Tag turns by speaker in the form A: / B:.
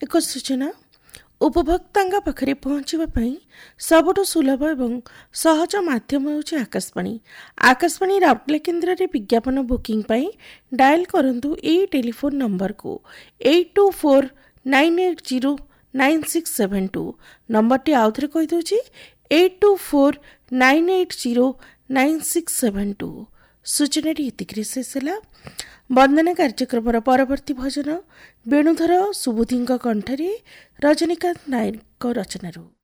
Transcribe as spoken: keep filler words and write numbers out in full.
A: ଏକ ସୂଚନା ଉପଭୋକ୍ତାଙ୍କ ପାଖରେ ପହଞ୍ଚିବା ପାଇଁ ସବୁଠୁ ସୁଲଭ ଏବଂ ସହଜ ମାଧ୍ୟମ ହେଉଛି ଆକାଶବାଣୀ। ଆକାଶବାଣୀ ରାଉରକେଲା କେନ୍ଦ୍ରରେ ବିଜ୍ଞାପନ ବୁକିଂ ପାଇଁ ଡାଏଲ୍ କରନ୍ତୁ ଏହି ଟେଲିଫୋନ୍ ନମ୍ବରକୁ eight two four nine eight zero nine six seven two. ନମ୍ବରଟି ଆଉଥରେ କହିଦେଉଛି eight two four nine eight zero nine six seven two. ସୂଚନାଟି ଏତିକିରେ ଶେଷ ହେଲା। ବନ୍ଦନା କାର୍ଯ୍ୟକ୍ରମର ପରବର୍ତ୍ତୀ ଭଜନ ବେଣୁଧର ସୁବୁଧିଙ୍କ କଣ୍ଠରେ ରଜନୀକାନ୍ତ ନାୟକଙ୍କ ରଚନାରୁ।